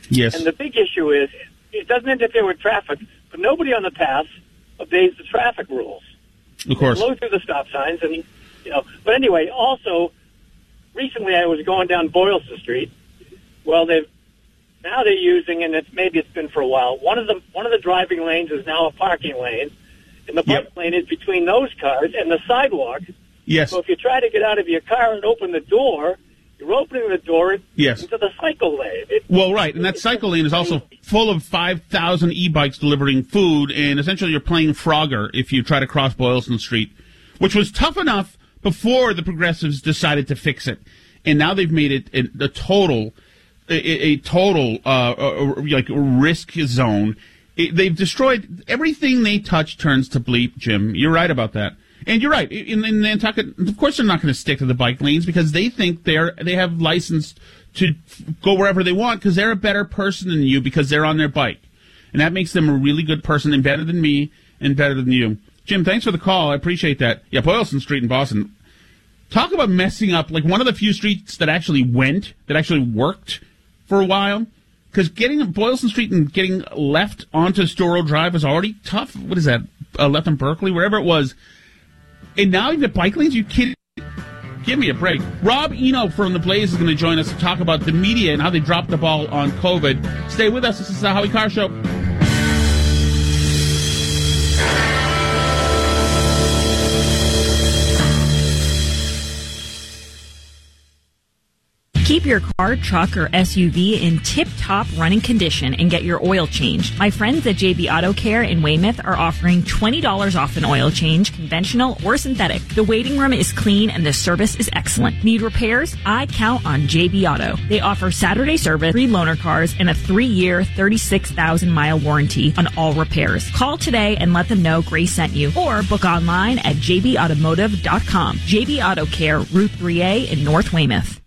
Yes. And the big issue is it doesn't interfere with traffic, but nobody on the path obeys the traffic rules. Of course. They blow through the stop signs, and But anyway, also recently I was going down Boylston Street. Well, now they're using, and maybe it's been for a while. One of the driving lanes is now a parking lane, and the bike lane is between those cars and the sidewalk. Yes. So if you try to get out of your car and open the door, you're opening the door into the cycle lane. Right, and that cycle lane is also full of 5,000 e-bikes delivering food, and essentially you're playing Frogger if you try to cross Boylston Street, which was tough enough before the progressives decided to fix it. And now they've made it a total risk zone. They've destroyed everything they touch turns to bleep, Jim. You're right about that. And you're right. In Nantucket, of course, they're not going to stick to the bike lanes because they think they have license to go wherever they want because they're a better person than you because they're on their bike. And that makes them a really good person and better than me and better than you. Jim, thanks for the call. I appreciate that. Yeah, Boylston Street in Boston. Talk about messing up, like one of the few streets that actually worked for a while. Because getting Boylston Street and getting left onto Storrow Drive is already tough. What is that? Left on Berkeley, wherever it was. And now you've got bike lanes? You kidding? Give me a break. Rob Eno from The Blaze is going to join us to talk about the media and how they dropped the ball on COVID. Stay with us. This is the Howie Carr Show. Keep your car, truck, or SUV in tip-top running condition and get your oil changed. My friends at JB Auto Care in Weymouth are offering $20 off an oil change, conventional or synthetic. The waiting room is clean and the service is excellent. Need repairs? I count on JB Auto. They offer Saturday service, free loaner cars, and a 3-year, 36,000-mile warranty on all repairs. Call today and let them know Grace sent you, or book online at jbautomotive.com. JB Auto Care, Route 3A in North Weymouth.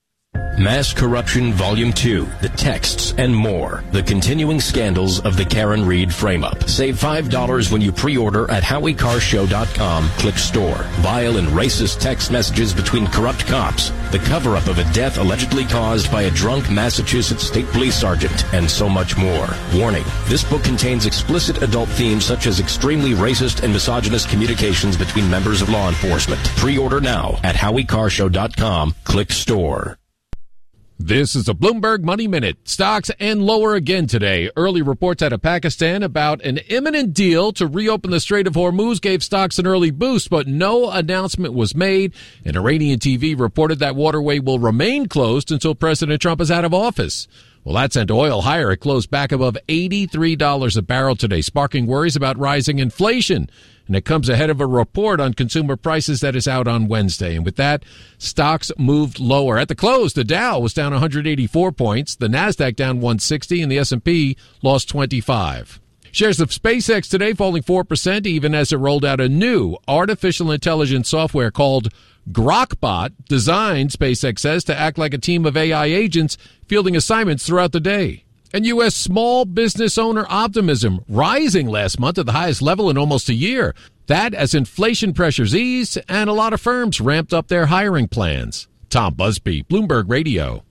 Mass Corruption Volume 2, The Texts and More. The continuing scandals of the Karen Reed frame-up. Save $5 when you pre-order at HowieCarShow.com. Click Store. Vile and racist text messages between corrupt cops. The cover-up of a death allegedly caused by a drunk Massachusetts State Police Sergeant. And so much more. Warning. This book contains explicit adult themes such as extremely racist and misogynist communications between members of law enforcement. Pre-order now at HowieCarShow.com. Click Store. This is a Bloomberg Money Minute. Stocks end lower again today. Early reports out of Pakistan about an imminent deal to reopen the Strait of Hormuz gave stocks an early boost, but no announcement was made. And Iranian TV reported that waterway will remain closed until President Trump is out of office. Well, that sent oil higher. It closed back above $83 a barrel today, sparking worries about rising inflation. And it comes ahead of a report on consumer prices that is out on Wednesday. And with that, stocks moved lower. At the close, the Dow was down 184 points, the Nasdaq down 160, and the S&P lost 25. Shares of SpaceX today falling 4%, even as it rolled out a new artificial intelligence software called Grokbot, designed, SpaceX says, to act like a team of AI agents fielding assignments throughout the day. And U.S. small business owner optimism rising last month at the highest level in almost a year. That as inflation pressures eased and a lot of firms ramped up their hiring plans. Tom Busby, Bloomberg Radio.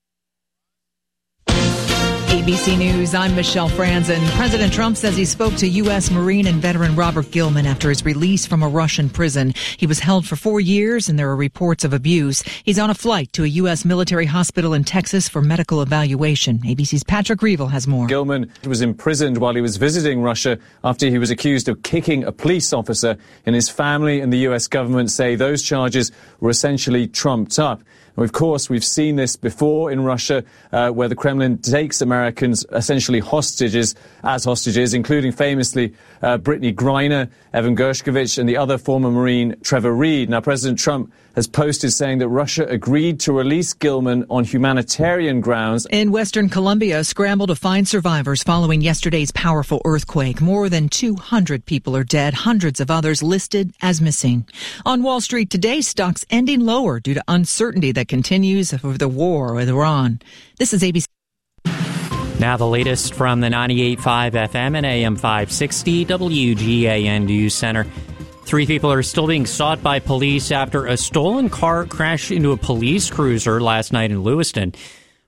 ABC News, I'm Michelle Franzen. President Trump says he spoke to U.S. Marine and veteran Robert Gilman after his release from a Russian prison. He was held for 4 years and there are reports of abuse. He's on a flight to a U.S. military hospital in Texas for medical evaluation. ABC's Patrick Reevell has more. Gilman was imprisoned while he was visiting Russia after he was accused of kicking a police officer, and his family and the U.S. government say those charges were essentially trumped up. Of course, we've seen this before in Russia, where the Kremlin takes Americans essentially hostages, including famously Brittany Griner, Evan Gershkovich, and the other former Marine Trevor Reed. Now, President Trump has posted saying that Russia agreed to release Gilman on humanitarian grounds. In Western Colombia, a scramble to find survivors following yesterday's powerful earthquake. More than 200 people are dead, hundreds of others listed as missing. On Wall Street today, stocks ending lower due to uncertainty that continues over the war with Iran. This is ABC. Now the latest from the 98.5 FM and AM 560 WGAN News Center. 3 people are still being sought by police after a stolen car crashed into a police cruiser last night in Lewiston.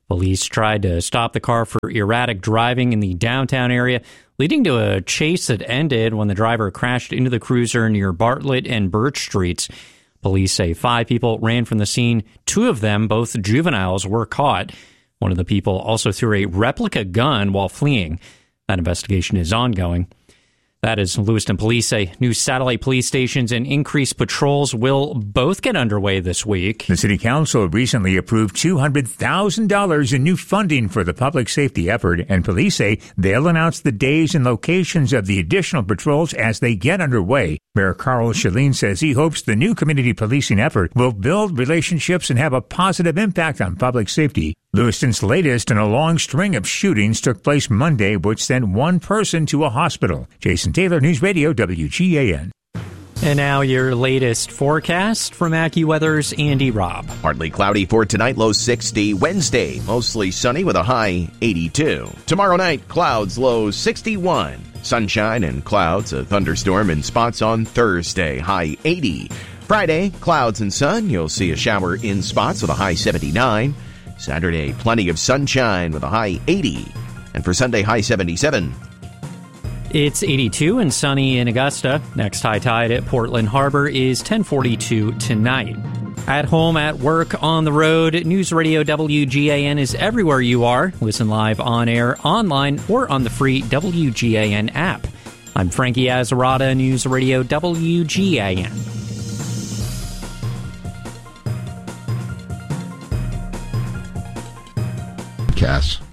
Police tried to stop the car for erratic driving in the downtown area, leading to a chase that ended when the driver crashed into the cruiser near Bartlett and Birch Streets. Police say 5 people ran from the scene. 2 of them, both juveniles, were caught. One of the people also threw a replica gun while fleeing. That investigation is ongoing. That is, Lewiston police say new satellite police stations and increased patrols will both get underway this week. The City Council recently approved $200,000 in new funding for the public safety effort, and police say they'll announce the days and locations of the additional patrols as they get underway. Mayor Carl Shaleen says he hopes the new community policing effort will build relationships and have a positive impact on public safety. Lewiston's latest in a long string of shootings took place Monday, which sent 1 person to a hospital. Jason Taylor, News Radio, WGAN. And now your latest forecast from AccuWeather's Andy Robb. Partly cloudy for tonight, low 60. Wednesday, mostly sunny with a high 82. Tomorrow night, clouds, low 61. Sunshine and clouds, a thunderstorm in spots on Thursday, high 80. Friday, clouds and sun. You'll see a shower in spots with a high 79. Saturday, plenty of sunshine with a high 80. And for Sunday, high 77. It's 82 and sunny in Augusta. Next high tide at Portland Harbor is 10:42 tonight. At home, at work, on the road, News Radio WGAN is everywhere you are. Listen live on air, online, or on the free WGAN app. I'm Frankie Azzarata, News Radio WGAN. Cass.